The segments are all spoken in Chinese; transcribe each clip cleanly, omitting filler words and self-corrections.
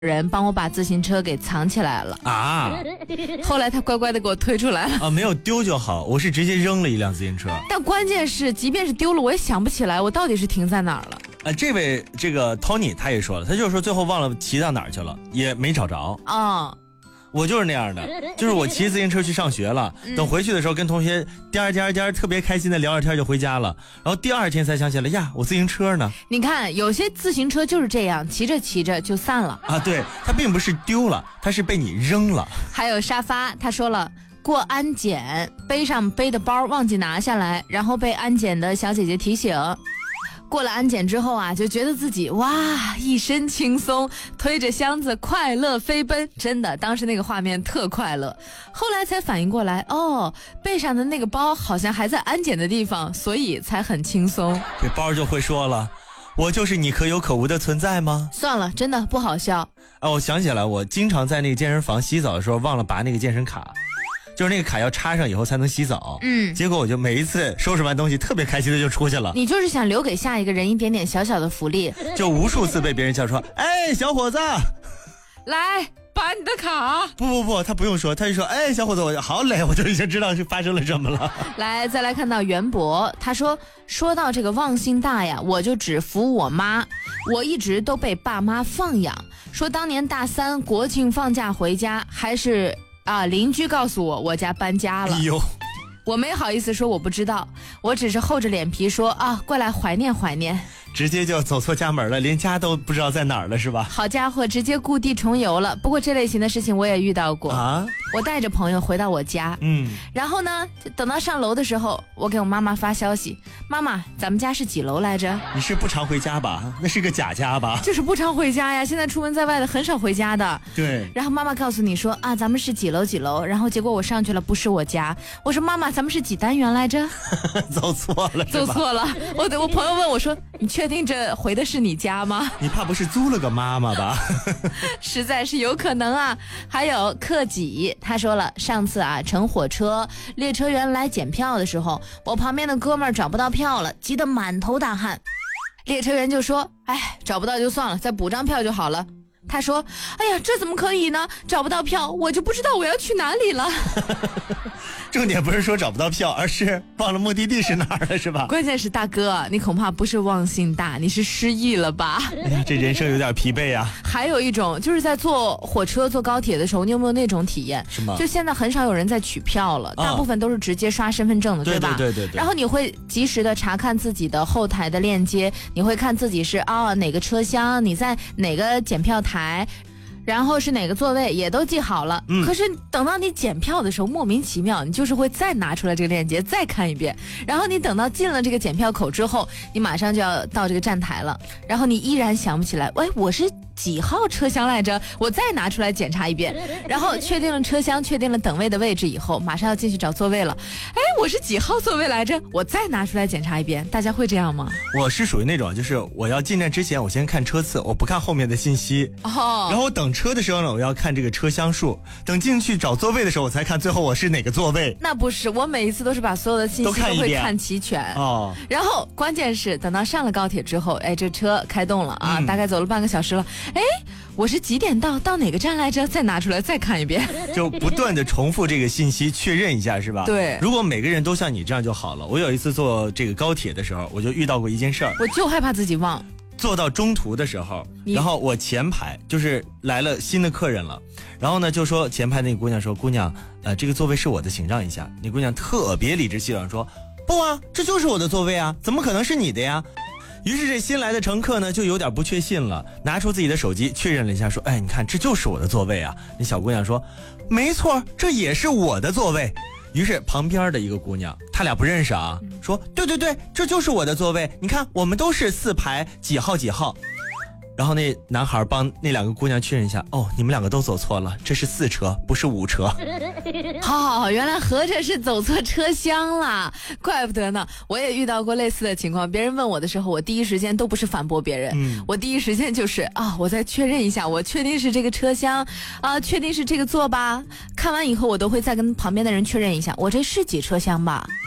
人帮我把自行车给藏起来了啊。 后来他乖乖的给我推出来了啊，没有丢就好，我是直接扔了一辆自行车。 但关键是，即便是丢了，我也想不起来我到底是停在哪儿了。 这位Tony 他也说了，他就是说最后忘了骑到哪儿去了，也没找着啊。 我就是那样的，就是我骑自行车去上学了，等回去的时候跟同学颠特别开心的聊着天就回家了，然后第二天才想起来呀，我自行车呢？ 你看有些自行车就是这样，骑着骑着就散了啊。对，它并不是丢了，它是被你扔了。 还有沙发，他说了，过安检背上背的包忘记拿下来，然后被安检的小姐姐提醒。过了安检之后啊，就觉得自己哇一身轻松，推着箱子快乐飞奔，真的当时那个画面特快乐。后来才反应过来，哦，背上的那个包好像还在安检的地方，所以才很轻松。 这包就会说了，我就是你可有可无的存在吗？ 算了，真的不好笑我想起来，我经常在那个健身房洗澡的时候忘了拔那个健身卡，就是那个卡要插上以后才能洗澡，结果我就每一次收拾完东西特别开心的就出去了。 你就是想留给下一个人一点点小小的福利， 就无数次被别人叫说，哎，小伙子， 来拔你的卡。 不，他不用说，他就说，哎，小伙子，我好累，我就已经知道是发生了什么了。 来，再来看到袁博，他说到这个忘性大呀，我就只服我妈，我一直都被爸妈放养。说当年大3国庆放假回家，还是邻居告诉我家搬家了。 哎呦， 我没好意思说我不知道，我只是厚着脸皮说过来怀念怀念。 直接就走错家门了，连家都不知道在哪儿了是吧？ 好家伙，直接故地重游了。不过这类型的事情我也遇到过啊。我带着朋友回到我家，然后呢，等到上楼的时候，我给我妈妈发消息，妈妈，咱们家是几楼来着？ 你是不常回家吧？那是个假家吧？ 就是不常回家呀，现在出门在外的很少回家的。 对。 然后妈妈告诉你说咱们是几楼几楼，然后结果我上去了，不是我家。我说妈妈，咱们是几单元来着？ 走错了， 走错了。我朋友问我说，你确定这回的是你家吗？ 你怕不是租了个妈妈吧？ 实在是有可能啊。还有克己，他说了，上次乘火车，列车员来检票的时候，我旁边的哥们儿找不到票了，急得满头大汗。列车员就说，找不到就算了，再补张票就好了。他说，哎呀，这怎么可以呢？找不到票，我就不知道我要去哪里了。 重点不是说找不到票，而是忘了目的地是哪儿了，是吧？ 关键是大哥，你恐怕不是忘性大，你是失忆了吧？ 哎呀，这人生有点疲惫啊。 还有一种就是在坐火车、坐高铁的时候，你有没有那种体验？ 什么？ 就现在很少有人在取票了，大部分都是直接刷身份证的，对吧？ 对。 然后你会及时的查看自己的后台的链接，你会看自己是哪个车厢，你在哪个检票台。然后是哪个座位也都记好了，可是等到你检票的时候，莫名其妙你就是会再拿出来这个链接再看一遍，然后你等到进了这个检票口之后，你马上就要到这个站台了，然后你依然想不起来，我是几号车厢来着，我再拿出来检查一遍，然后确定了车厢，确定了等位的位置以后，马上要进去找座位了，我是几号座位来着，我再拿出来检查一遍。大家会这样吗？ 我是属于那种，就是我要进站之前我先看车次，我不看后面的信息，然后等车的时候呢，我要看这个车厢数，等进去找座位的时候我才看最后我是哪个座位。 那不是，我每一次都是把所有的信息都会看齐全然后关键是等到上了高铁之后，这车开动了大概走了半个小时了，我是几点到哪个站来着，再拿出来再看一遍， 就不断的重复这个信息确认一下，是吧？ 对。 如果每个人都像你这样就好了。我有一次坐这个高铁的时候，我就遇到过一件事儿， 我就害怕自己忘。 坐到中途的时候，然后我前排就是来了新的客人了，然后呢就说前排那个姑娘说，姑娘这个座位是我的，请让一下。那姑娘特别理直气壮说，不啊，这就是我的座位啊，怎么可能是你的呀？于是这新来的乘客呢就有点不确信了，拿出自己的手机确认了一下，说，你看这就是我的座位啊。那小姑娘说，没错，这也是我的座位。于是旁边的一个姑娘，他俩不认识说，对，这就是我的座位，你看我们都是4排几号几号。然后那男孩帮那两个姑娘确认一下，你们两个都走错了，这是4车不是5车。 原来合着是走错车厢了，怪不得呢。我也遇到过类似的情况，别人问我的时候，我第一时间都不是反驳别人，我第一时间就是我再确认一下，我确定是这个车厢确定是这个座吧。看完以后我都会再跟旁边的人确认一下，我这是几车厢吧。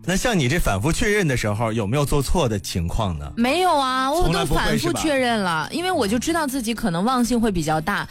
那像你这反复确认的时候，有没有做错的情况呢？ 没有啊，我都反复是吧确认了，因为我就知道自己可能忘性会比较大。